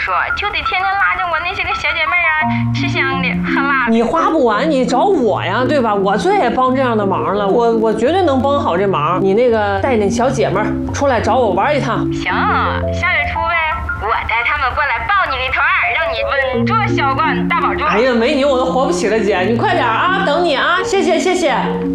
说，就得天天拉着我那些个小姐妹啊，吃香的喝辣的。 你花不完，你找我呀，对吧？我最爱帮这样的忙了，我绝对能帮好这忙。你那个带领小姐妹出来找我玩一趟。 行，下月初呗，我带他们过来抱你的团，让你稳坐销冠大宝座。 哎呀，没你我都活不起了，姐，你快点啊，等你啊，谢谢谢谢。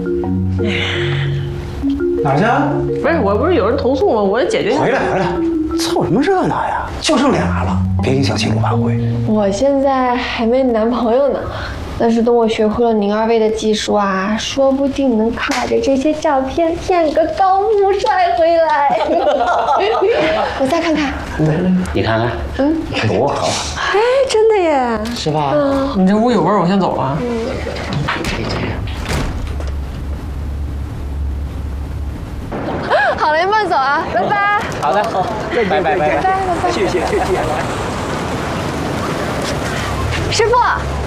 哪儿去啊？ 不是，我不是有人投诉吗？我解决。 回来，凑什么热闹呀？就剩俩了，别影响庆祝晚会。 我现在还没男朋友呢，但是等我学会了您二位的技术啊，说不定能卡着这些照片骗个高富帅回来。我再看看。 你看看，多好， 哎，真的耶， 是吧？ 你这屋有味儿，我先走了。 好嘞，慢走啊，拜拜。 好的，好，拜拜。谢谢。 师傅，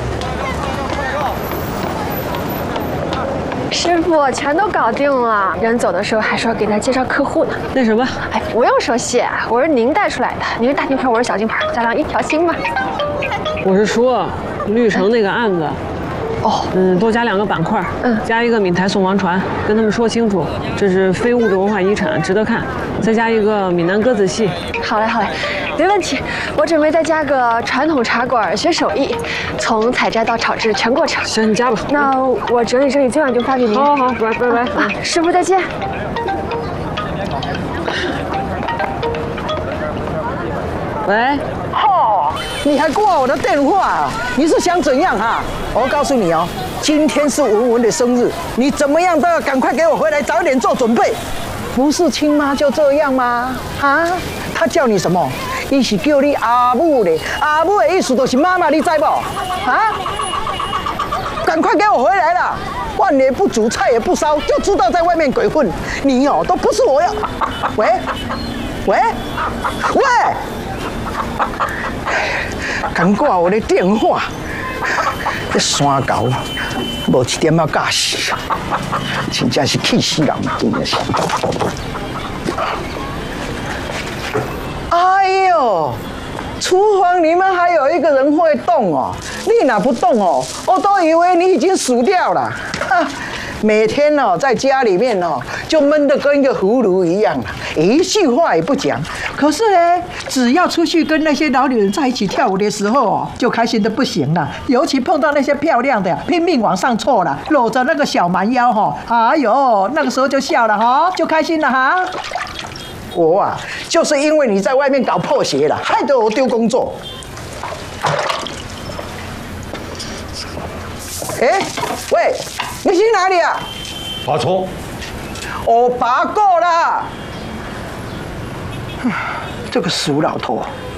师傅全都搞定了。人走的时候还说给他介绍客户呢。 那什么， 哎，不用说谢，我是您带出来的，您是大金牌，我是小金牌，咱俩一条心嘛。 我是说，绿城那个案子。多加2个板块，加一个闽台宋王船，跟他们说清楚，这是非物质文化遗产，值得看。再加一个闽南歌子戏。 好嘞，没问题。我准备再加个传统茶馆学手艺，从采摘到炒制全过程。 行，你加吧。 那我整理，今晚就发给您。 好，拜拜。 师傅再见。 喂。 你还挂我的电话啊？你是想怎样啊？我告诉你哦，今天是文文的生日，你怎么样都要赶快给我回来，早点做准备。不是亲妈就这样吗？啊？他叫你什么？伊是叫你阿母嘞，阿母的意思就是妈妈，你知不？啊？赶快给我回来了！饭也不煮，菜也不烧，就知道在外面鬼混。你哦，都不是我要。喂。敢挂我的电话，这山狗无一点仔架势，真正是气死人，真的是。哎呦，厨房里面还有一个人会动哦，你哪不动哦？我都以为你已经死掉了。每天哦，在家里面哦，就闷得跟一个葫芦一样啊，一句话也不讲。可是呢，只要出去跟那些老女人在一起跳舞的时候哦，就开心得不行了。尤其碰到那些漂亮的，拼命往上凑了，搂着那个小蛮腰哈，哎呦，那个时候就笑了哈，就开心了哈。我啊，就是因为你在外面搞破鞋了，害得我丢工作。哎，喂，你去哪里啊？ 拔葱。 我拔过了。这个死老头啊！